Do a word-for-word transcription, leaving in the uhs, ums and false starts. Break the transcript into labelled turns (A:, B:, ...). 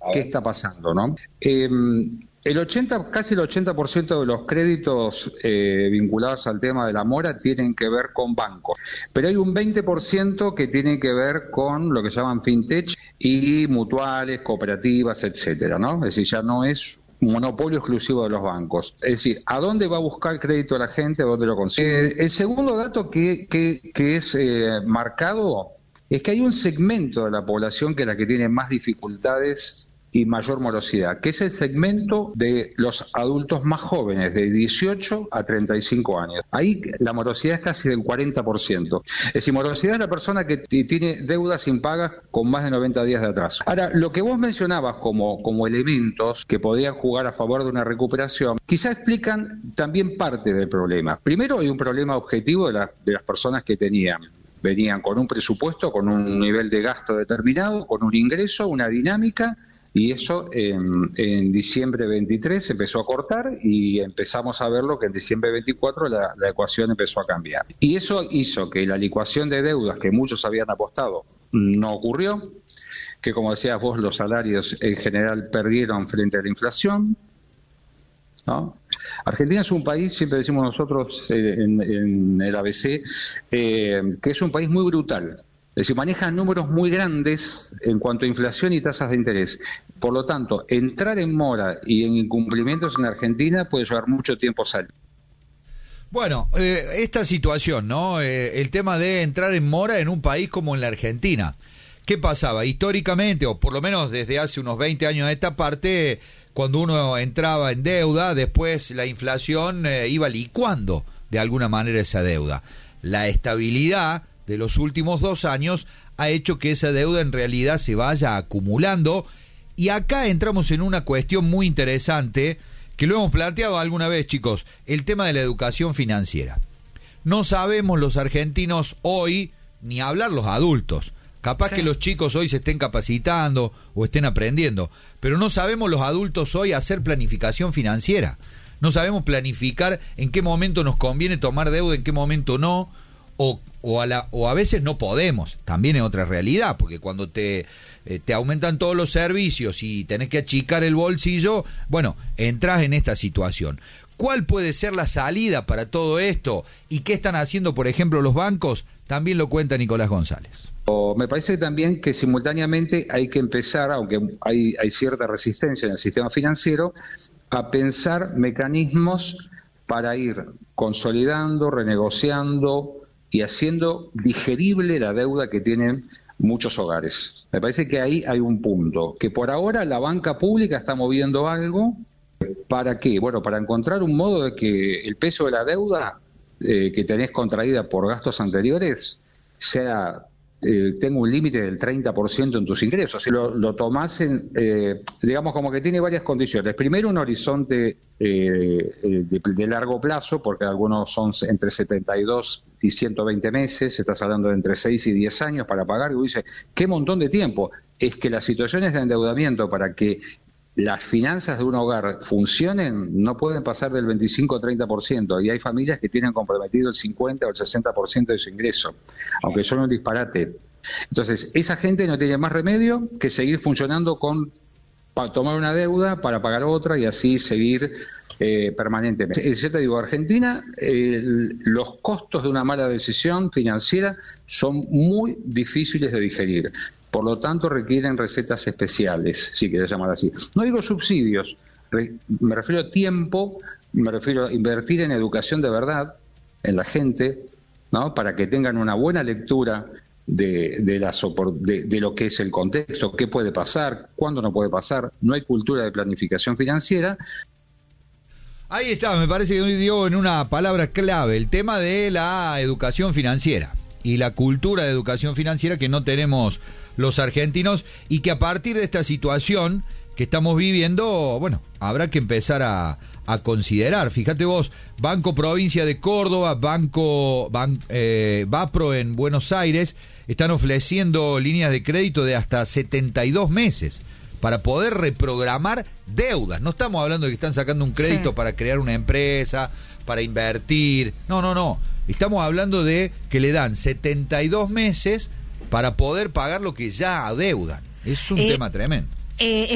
A: qué está pasando, ¿no? Eh, el ochenta, casi el ochenta por ciento de los créditos eh, vinculados al tema de la mora tienen que ver con bancos, pero hay un veinte por ciento que tienen que ver con lo que se llaman fintech y mutuales, cooperativas, etcétera, ¿no? Es decir, ya no es un monopolio exclusivo de los bancos. Es decir, ¿a dónde va a buscar el crédito la gente? ¿A dónde lo consigue? Eh, el segundo dato que, que, que es eh, marcado es que hay un segmento de la población que es la que tiene más dificultades y mayor morosidad, que es el segmento de los adultos más jóvenes, de dieciocho a treinta y cinco años. Ahí la morosidad es casi del cuarenta por ciento. Es decir, morosidad es la persona que t- tiene deudas impagas con más de noventa días de atraso. Ahora, lo que vos mencionabas como, como elementos que podían jugar a favor de una recuperación, quizá explican también parte del problema. Primero, hay un problema objetivo de, la, de las personas que tenían venían con un presupuesto, con un nivel de gasto determinado, con un ingreso, una dinámica, y eso en, en diciembre veintitrés empezó a cortar y empezamos a verlo que en diciembre veinticuatro la, la ecuación empezó a cambiar. Y eso hizo que la licuación de deudas que muchos habían apostado no ocurrió, que como decías vos, los salarios en general perdieron frente a la inflación, ¿no? Argentina es un país, siempre decimos nosotros eh, en, en el A B C, eh, que es un país muy brutal. Es decir, maneja números muy grandes en cuanto a inflación y tasas de interés. Por lo tanto, entrar en mora y en incumplimientos en Argentina puede llevar mucho tiempo salir.
B: Bueno, eh, esta situación, ¿no? Eh, el tema de entrar en mora en un país como en la Argentina. ¿Qué pasaba? Históricamente, o por lo menos desde hace unos veinte años a esta parte, cuando uno entraba en deuda, después la inflación eh, iba licuando de alguna manera esa deuda. La estabilidad de los últimos dos años ha hecho que esa deuda en realidad se vaya acumulando, y acá entramos en una cuestión muy interesante que lo hemos planteado alguna vez, chicos, el tema de la educación financiera. No sabemos los argentinos hoy, ni hablar los adultos, capaz sí. que los chicos hoy se estén capacitando o estén aprendiendo, pero no sabemos los adultos hoy hacer planificación financiera, no sabemos planificar en qué momento nos conviene tomar deuda, en qué momento no, o O a, la, o a veces no podemos, también es otra realidad, porque cuando te, eh, te aumentan todos los servicios y tenés que achicar el bolsillo, bueno, entras en esta situación. ¿Cuál puede ser la salida para todo esto? ¿Y qué están haciendo, por ejemplo, los bancos? También lo cuenta Nicolás González.
A: O me parece también que simultáneamente hay que empezar, aunque hay, hay cierta resistencia en el sistema financiero, a pensar mecanismos para ir consolidando, renegociando y haciendo digerible la deuda que tienen muchos hogares. Me parece que ahí hay un punto, que por ahora la banca pública está moviendo algo. ¿Para qué? Bueno, para encontrar un modo de que el peso de la deuda eh, que tenés contraída por gastos anteriores sea eh, tenga un límite del treinta por ciento en tus ingresos. Si lo, lo tomás en, eh, digamos, como que tiene varias condiciones. Primero, un horizonte eh, de, de largo plazo, porque algunos son entre setenta y dos y ciento veinte meses, estás hablando de entre seis y diez años para pagar, y uno dice, ¿qué montón de tiempo? Es que las situaciones de endeudamiento para que las finanzas de un hogar funcionen no pueden pasar del veinticinco o treinta por ciento, y hay familias que tienen comprometido el cincuenta o el sesenta por ciento de su ingreso, aunque son un disparate. Entonces, esa gente no tiene más remedio que seguir funcionando con para tomar una deuda, para pagar otra y así seguir eh, permanentemente. Yo te digo, Argentina, eh, los costos de una mala decisión financiera son muy difíciles de digerir. Por lo tanto, requieren recetas especiales, si querés llamar así. No digo subsidios, re, me refiero a tiempo, me refiero a invertir en educación de verdad, en la gente, ¿no? Para que tengan una buena lectura de, de, la sopor, de, de lo que es el contexto, qué puede pasar, cuándo no puede pasar. No hay cultura de planificación financiera.
B: Ahí está, me parece que hoy dio en una palabra clave el tema de la educación financiera y la cultura de educación financiera que no tenemos los argentinos, y que a partir de esta situación que estamos viviendo, bueno, habrá que empezar a, a considerar. Fíjate vos, Banco Provincia de Córdoba, Banco Ban, eh, Bapro en Buenos Aires, están ofreciendo líneas de crédito de hasta setenta y dos meses para poder reprogramar deudas. No estamos hablando de que están sacando un crédito sí. para crear una empresa, para invertir. No, no, no. Estamos hablando de que le dan setenta y dos meses para poder pagar lo que ya adeudan. Es un eh, tema tremendo.
C: Eh,